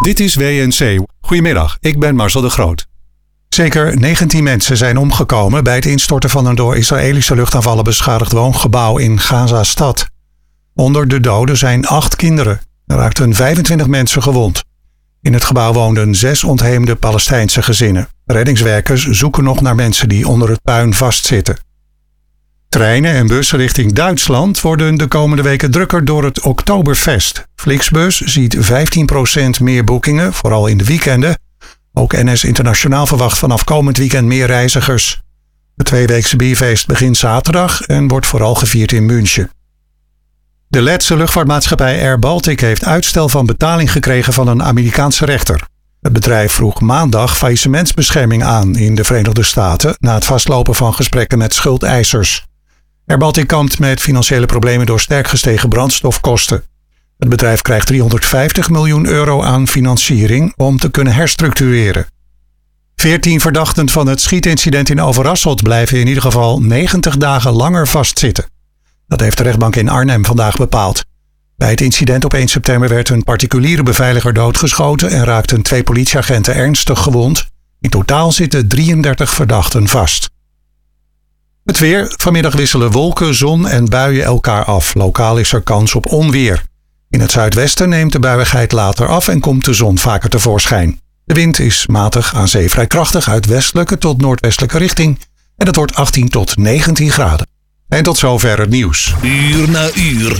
Dit is WNC. Goedemiddag, ik ben Marcel de Groot. Zeker 19 mensen zijn omgekomen bij het instorten van een door Israëlische luchtaanvallen beschadigd woongebouw in Gaza-stad. Onder de doden zijn 8 kinderen. Er raakten 25 mensen gewond. In het gebouw woonden 6 ontheemde Palestijnse gezinnen. Reddingswerkers zoeken nog naar mensen die onder het puin vastzitten. Treinen en bussen richting Duitsland worden de komende weken drukker door het Oktoberfest. Flixbus ziet 15% meer boekingen, vooral in de weekenden. Ook NS Internationaal verwacht vanaf komend weekend meer reizigers. Het 2-weekse bierfeest begint zaterdag en wordt vooral gevierd in München. De Letse luchtvaartmaatschappij Air Baltic heeft uitstel van betaling gekregen van een Amerikaanse rechter. Het bedrijf vroeg maandag faillissementsbescherming aan in de Verenigde Staten na het vastlopen van gesprekken met schuldeisers. Air Baltic kampt met financiële problemen door sterk gestegen brandstofkosten. Het bedrijf krijgt €350 miljoen aan financiering om te kunnen herstructureren. 14 verdachten van het schietincident in Overasselt blijven in ieder geval 90 dagen langer vastzitten. Dat heeft de rechtbank in Arnhem vandaag bepaald. Bij het incident op 1 september werd een particuliere beveiliger doodgeschoten en raakten 2 politieagenten ernstig gewond. In totaal zitten 33 verdachten vast. Het weer. Vanmiddag wisselen wolken, zon en buien elkaar af. Lokaal is er kans op onweer. In het zuidwesten neemt de buiigheid later af en komt de zon vaker tevoorschijn. De wind is matig aan zee vrij krachtig uit westelijke tot noordwestelijke richting en het wordt 18 tot 19 graden. En tot zover het nieuws. Uur na uur.